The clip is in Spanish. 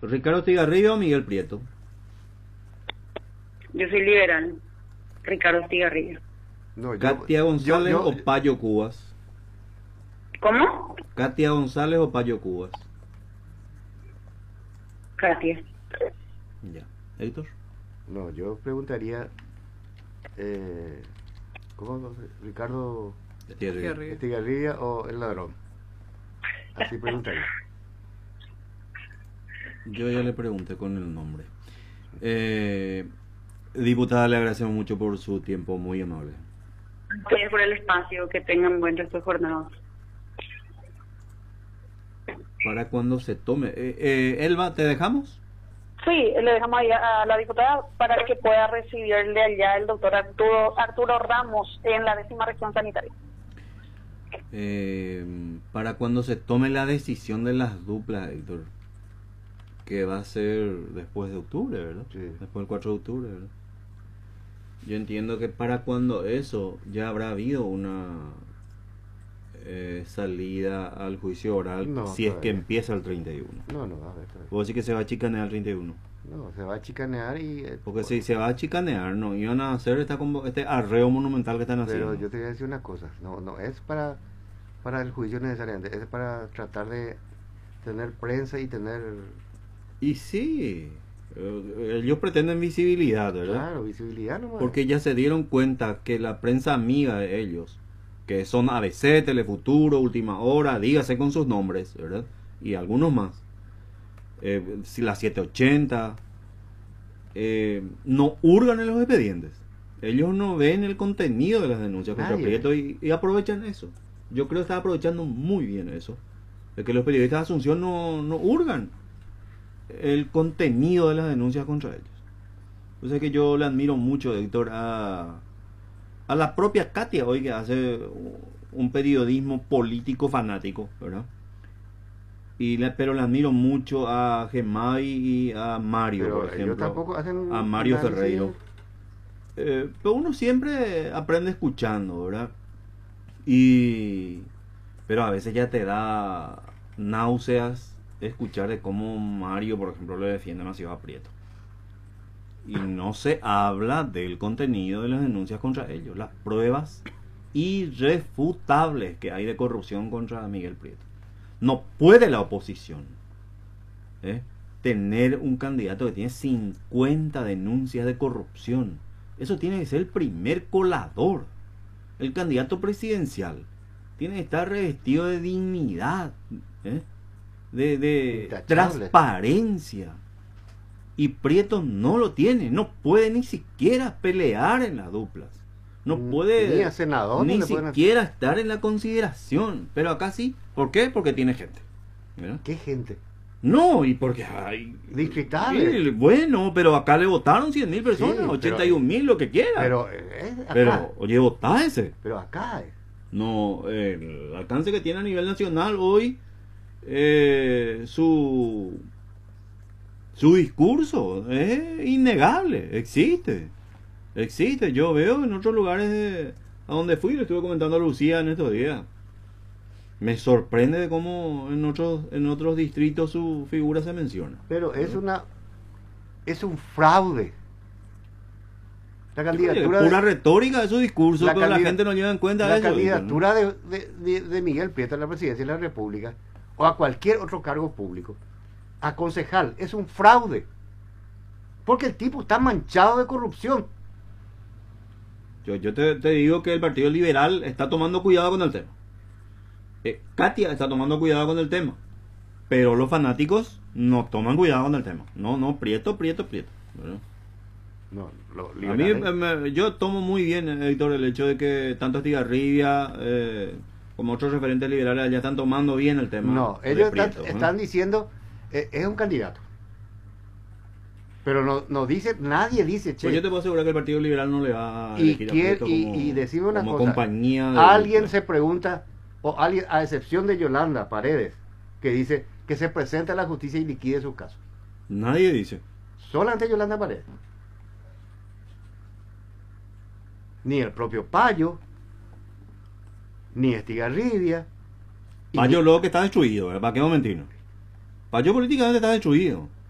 ¿Ricardo Estigarribia o Miguel Prieto? Yo soy liberal. Ricardo Estigarribia. No, ¿Katia González o Payo Cubas? ¿Cómo? ¿Katia González o Payo Cubas? Katia. Ya. ¿Héctor? No, yo preguntaría, ¿cómo? Ricardo Estigarribia o el ladrón. Así preguntaría. Yo ya le pregunté con el nombre. Diputada, le agradecemos mucho por su tiempo, muy amable. Gracias por el espacio, que tengan buen resto de jornada. Para cuando se tome. Elba, ¿te dejamos? Sí, le dejamos ahí a la diputada para que pueda recibirle allá el doctor Arturo Ramos en la 10ª región sanitaria. Para cuando se tome la decisión de las duplas, Héctor, que va a ser después de octubre, ¿verdad? Sí. Después del 4 de octubre, ¿verdad? Yo entiendo que para cuando eso ya habrá habido una salida al juicio oral, No, si es que todavía. empieza el 31. No, a ver. ¿Puedo decir que se va a chicanear el 31? No, se va a chicanear y... Porque si se va a chicanear, no iban a hacer este arreo monumental que están haciendo. Pero yo te voy a decir una cosa, no es para el juicio necesariamente, es para tratar de tener prensa y tener... Y sí, ellos pretenden visibilidad, ¿verdad? Claro, visibilidad nomás. Porque ya se dieron cuenta que la prensa amiga de ellos, que son ABC, Telefuturo, Última Hora, dígase con sus nombres, ¿verdad? Y algunos más, si la 780, no hurgan en los expedientes. Ellos no ven el contenido de las denuncias contra Prieto y aprovechan eso. Yo creo que está aprovechando muy bien eso, de que los periodistas de Asunción no hurgan el contenido de las denuncias contra ellos. O sea que yo le admiro mucho, Héctor, a la propia Katia hoy, que hace un periodismo político fanático, ¿verdad? Pero le admiro mucho a Gemay y a Mario, pero por ejemplo. ellos tampoco hacen a Mario análisis. Ferreiro. Pero uno siempre aprende escuchando, ¿verdad? Pero a veces ya te da náuseas escuchar de cómo Mario, por ejemplo, le defiende demasiado a Prieto. Y no se habla del contenido de las denuncias contra ellos, las pruebas irrefutables que hay de corrupción contra Miguel Prieto. No puede la oposición tener un candidato que tiene 50 denuncias de corrupción. Eso tiene que ser el primer colador. El candidato presidencial tiene que estar revestido de dignidad, de transparencia. Y Prieto no lo tiene, no puede ni siquiera pelear en las duplas, no puede ni a senador, ni no siquiera estar en la consideración. Pero acá sí. ¿Por qué? Porque tiene gente, ¿verdad? ¿Qué gente? No, y porque hay distritales. Sí, bueno, pero acá le votaron 100.000 personas, Sí, 81.000, lo que quiera. Pero oye, votá ese. Pero acá no, el alcance que tiene a nivel nacional hoy, su discurso es innegable, existe. Yo veo en otros lugares a donde fui, le estuve comentando a Lucía en estos días. Me sorprende de cómo en otros distritos su figura se menciona. Pero es un fraude. La candidatura pura retórica de su discurso, pero la gente no lleva en cuenta la eso. La candidatura de Miguel Prieto a la presidencia de la República o a cualquier otro cargo público, a concejal, es un fraude. Porque el tipo está manchado de corrupción. Yo te digo que el Partido Liberal está tomando cuidado con el tema. Katia está tomando cuidado con el tema. Pero los fanáticos no toman cuidado con el tema. No, Prieto. ¿Verdad? No, a mí yo tomo muy bien, Héctor, el hecho de que tanto Estigarribia como otros referentes liberales ya están tomando bien el tema. No, ellos están diciendo es un candidato. Pero no dice, nadie dice, che. Pues yo te puedo asegurar que el Partido Liberal no le va a elegir a Prieto y decime una como cosa, compañía alguien se pregunta, o alguien, a excepción de Yolanda Paredes, que dice que se presente a la justicia y liquide su caso. Nadie dice. Solamente Yolanda Paredes. Ni el propio Payo, ni Estigarribia. Payo luego que está destruido, ¿verdad? ¿Para qué momentirnos? Payo políticamente está destruido.